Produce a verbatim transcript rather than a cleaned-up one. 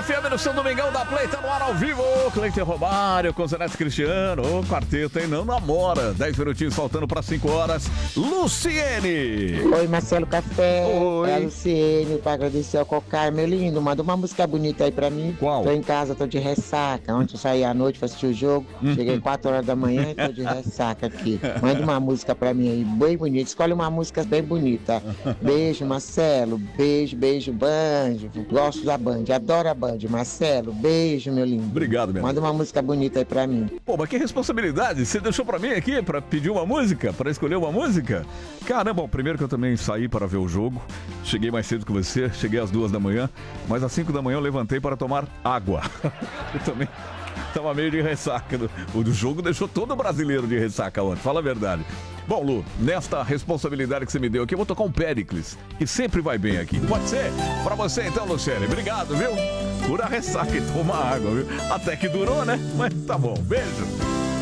F M no seu Domingão da Play, tá no ar ao vivo. Cleiton Romário com Zeneto Cristiano. O quarteto, hein? Não namora. dez minutinhos faltando para cinco horas. Luciene. Oi, Marcelo Café. Oi. É a Luciene, para agradecer ao Cocar. Meu lindo, manda uma música bonita aí pra mim. Qual? Tô em casa, tô de ressaca. Ontem eu saí à noite, fui assistir o jogo. Uhum. Cheguei quatro horas da manhã e tô de ressaca aqui. Manda uma música pra mim aí, bem bonita. Escolhe uma música bem bonita. Beijo, Marcelo. Beijo, beijo, Band. Gosto da Band, adoro a Band. Marcelo, beijo, meu lindo. Obrigado, meu. Manda uma música bonita aí pra mim. Pô, mas que responsabilidade. Você deixou pra mim aqui pra pedir uma música? Pra escolher uma música? Caramba, bom, primeiro que eu também saí para ver o jogo. Cheguei mais cedo que você, cheguei às duas da manhã. Mas às cinco da manhã eu levantei para tomar água. Eu também tava meio de ressaca. O do jogo deixou todo brasileiro de ressaca ontem, fala a verdade. Bom, Lu, nesta responsabilidade que você me deu aqui, eu vou tocar um Péricles, que sempre vai bem aqui. Pode ser? Pra você então, Luciane. Obrigado, viu? Por a ressaca e tomar água, viu? Até que durou, né? Mas tá bom. Beijo.